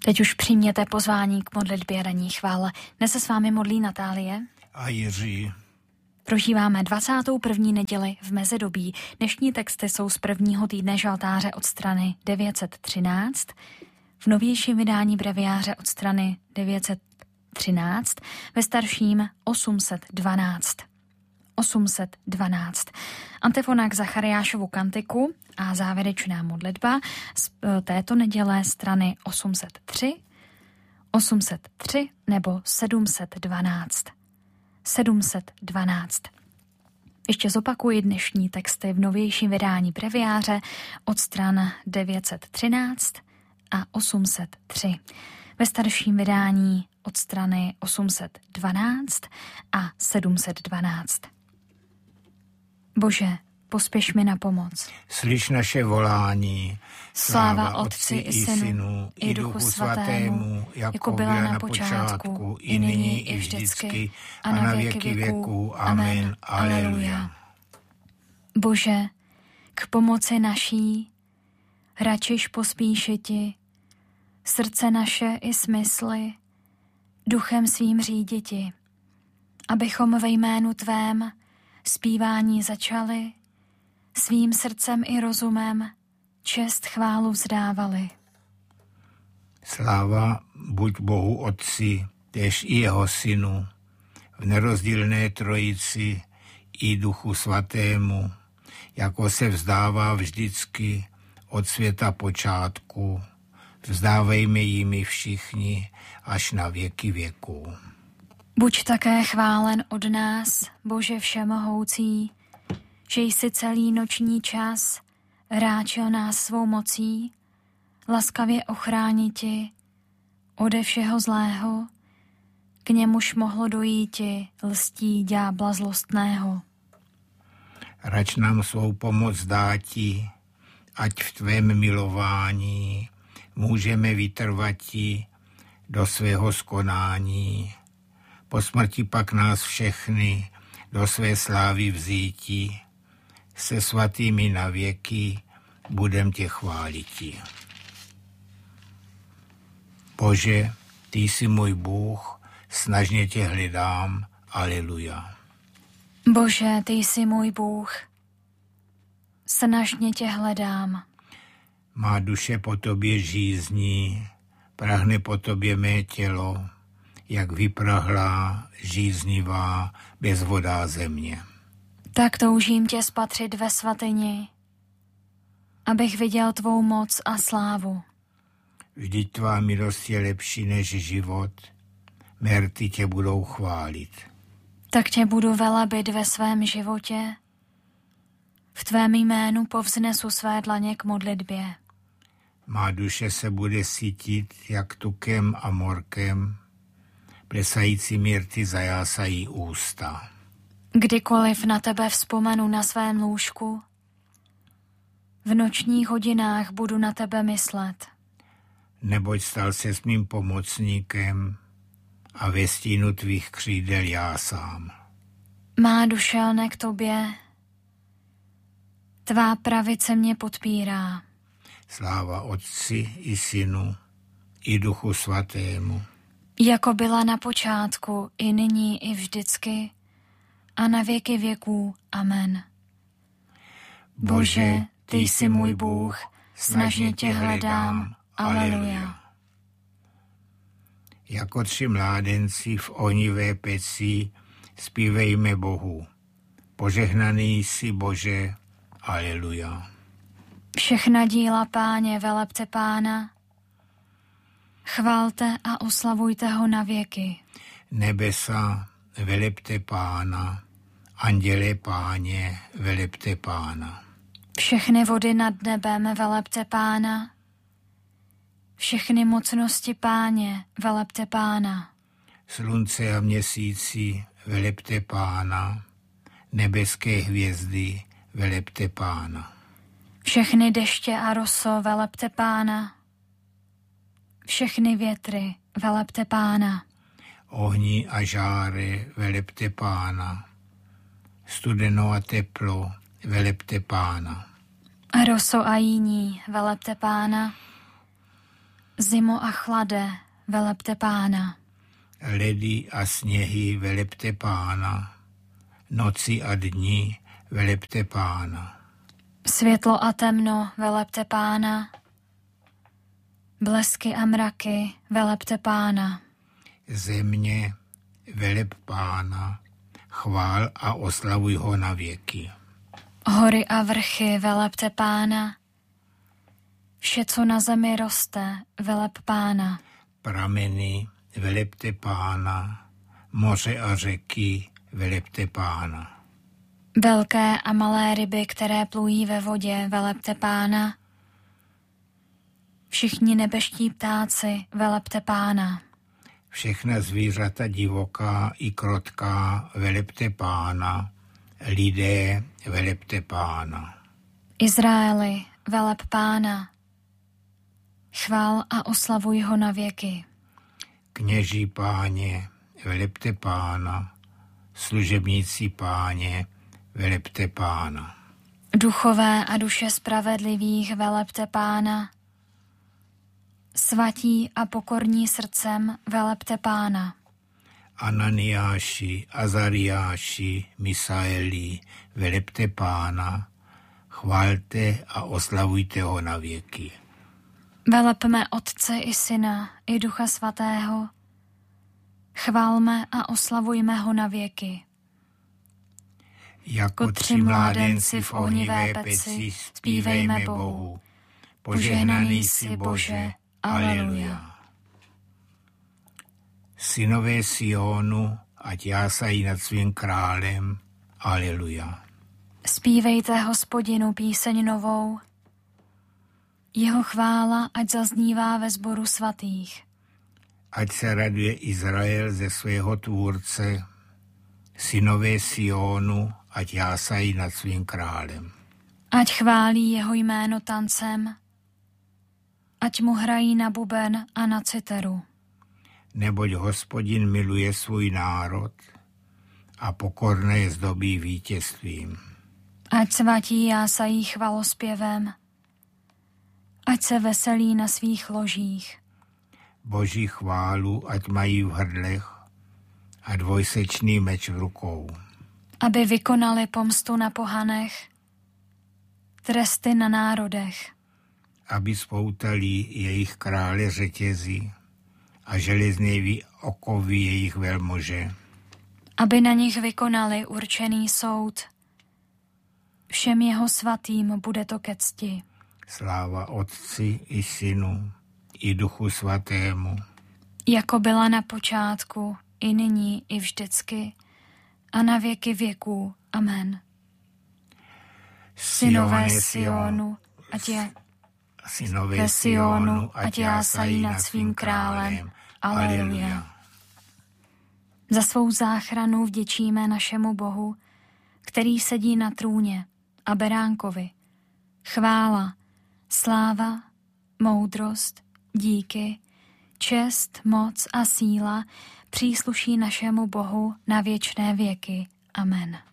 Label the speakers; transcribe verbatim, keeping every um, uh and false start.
Speaker 1: Teď už přijměte pozvání k modlitbě ranní chvále. Dnes se s vámi modlí Natálie
Speaker 2: a Jiří.
Speaker 1: Prožíváme dvacátou první neděli v mezidobí. Dnešní texty jsou z prvního týdne žaltáře od strany devět set třináct, v novějším vydání breviáře od strany devět set třináct, ve starším osm set dvanáct. osm set dvanáct. Antifona k Zachariášovu kantiku a závěrečná modlitba z této neděle strany osm set tři, osm set tři nebo sedm set dvanáct. sedm set dvanáct. Ještě zopakuji dnešní texty v novějším vydání breviáře od stran devět set třináct a osm set tři. Ve starším vydání od strany osm set dvanáct a sedm set dvanáct. Bože, pospěš mi na pomoc.
Speaker 2: Slyš naše volání.
Speaker 1: Sláva Otci i Synu, i Duchu Svatému, jako byla na počátku, i nyní, i vždycky, a na věky věků. Amen. Aleluja. Bože, k pomoci naší, račiš pospíšiti, srdce naše i smysly, duchem svým říditi, abychom ve jménu tvém zpívání začali, svým srdcem i rozumem čest chválu vzdávali.
Speaker 2: Sláva buď Bohu Otci, též i jeho Synu, v nerozdílné trojici i Duchu Svatému, jako se vzdává vždycky od světa počátku. Vzdávejme jimi všichni až na věky věků.
Speaker 1: Buď také chválen od nás, Bože všemohoucí, že jsi celý noční čas ráčil nás svou mocí, laskavě ochrániti ode všeho zlého, k němuž mohlo dojíti lstí ďábla zlostného.
Speaker 2: Rač nám svou pomoc dáti, ať v tvém milování můžeme vytrvati do svého skonání. Po smrti pak nás všechny do své slávy vzíti, se svatými na věky budem tě chváliti. Bože, ty jsi můj Bůh, snažně tě hledám, aleluja.
Speaker 1: Bože, ty jsi můj Bůh, snažně tě hledám.
Speaker 2: Má duše po tobě žízní, prahne po tobě mé tělo, jak vyprahlá, žíznivá, bezvodá země.
Speaker 1: Tak toužím tě spatřit ve svatyni, abych viděl tvou moc a slávu.
Speaker 2: Vždyť tvá milost je lepší než život, mé rty tě budou chválit.
Speaker 1: Tak tě budu velebit ve svém životě, v tvém jménu povznesu své dlaně k modlitbě.
Speaker 2: Má duše se bude sytit jak tukem a morkem, plesající rty zajásají ústa.
Speaker 1: Kdykoliv na tebe vzpomenu na svém lůžku, v nočních hodinách budu na tebe myslet.
Speaker 2: Neboť stal se s mým pomocníkem a ve stínu tvých křídel já sám.
Speaker 1: Má duše lne k tobě, tvá pravice mě podpírá.
Speaker 2: Sláva Otci i Synu i Duchu Svatému.
Speaker 1: Jako byla na počátku, i nyní, i vždycky, a na věky věků. Amen. Bože, ty jsi můj Bůh, snažně tě hledám. Aleluja.
Speaker 2: Jako tři mládenci v ohnivé peci zpívejme Bohu. Požehnaný jsi, Bože. Aleluja.
Speaker 1: Všechna díla Páně velepte Pána, chvalte a oslavujte ho na věky.
Speaker 2: Nebesa, velepte Pána, anděle Páně, velepte Pána.
Speaker 1: Všechny vody nad nebem velepte Pána, všechny mocnosti Páně, velepte Pána.
Speaker 2: Slunce a měsíci, velepte Pána, nebeské hvězdy, velepte Pána.
Speaker 1: Všechny deště a roso, velepte Pána, všechny větry, velepte Pána.
Speaker 2: Ohni a žáre, velepte Pána, studeno a teplo, velepte Pána.
Speaker 1: Roso a jíní, velepte Pána, Zimo a chlade, velepte Pána.
Speaker 2: Ledy a sněhy, velepte Pána. Noci a dni, velepte Pána.
Speaker 1: Světlo a temno, velepte Pána. Blesky a mraky, velepte Pána.
Speaker 2: Země, veleb Pána. Chvál a oslavuj ho na věky.
Speaker 1: Hory a vrchy, velepte Pána. Vše, co na zemi roste, veleb Pána.
Speaker 2: Prameny, velepte Pána. Moře a řeky, velepte Pána.
Speaker 1: Velké a malé ryby, které plují ve vodě, velepte Pána. Všichni nebeští ptáci, velepte Pána.
Speaker 2: Všechna zvířata divoká i krotká, velepte Pána. Lidé, velepte Pána.
Speaker 1: Izraeli, veleb Pána. Chvál a oslavuj ho na věky.
Speaker 2: Kněží Páně, velepte Pána. Služebníci Páně, velepte Pána.
Speaker 1: Duchové a duše spravedlivých, velepte Pána. Svatí a pokorní srdcem, velepte Pána.
Speaker 2: Ananiáši, Azariáši, Misaeli, velepte Pána. Chválte a oslavujte ho na věky.
Speaker 1: Velepme Otce i Syna, i Ducha Svatého. Chválme a oslavujme ho na věky.
Speaker 2: Jako tři mládenci v ohnivé peci zpívejme Bohu. Požehnaný jsi, Bože, aleluja. Synové Sionu, ať jásají nad svým králem, aleluja.
Speaker 1: Zpívejte Hospodinu píseň novou. Jeho chvála ať zaznívá ve sboru svatých.
Speaker 2: Ať se raduje Izrael ze svého tvůrce, synové Sionu, ať jásají nad svým králem.
Speaker 1: Ať chválí jeho jméno tancem, ať mu hrají na buben a na citeru.
Speaker 2: Neboť Hospodin miluje svůj národ a pokorné je zdobí vítězstvím.
Speaker 1: Ať svatí jásají chvalospěvem, ať se veselí na svých ložích.
Speaker 2: Boží chválu ať mají v hrdlech a dvojsečný meč v rukou.
Speaker 1: Aby vykonali pomstu na pohanech, tresty na národech.
Speaker 2: Aby spoutali jejich krále řetězy a železné okovy jejich velmože.
Speaker 1: Aby na nich vykonali určený soud. Všem jeho svatým bude to ke cti.
Speaker 2: Sláva Otci i Synu i Duchu Svatému.
Speaker 1: Jako byla na počátku, i nyní, i vždycky, a na věky věků. Amen. Synové Sionu, ať je
Speaker 2: Synové Sionu, ať jásají nad svým králem. Aleluja.
Speaker 1: Za svou záchranu vděčíme našemu Bohu, který sedí na trůně, a beránkovi. Chvála, sláva, moudrost, díky, čest, moc a síla přísluší našemu Bohu na věčné věky. Amen.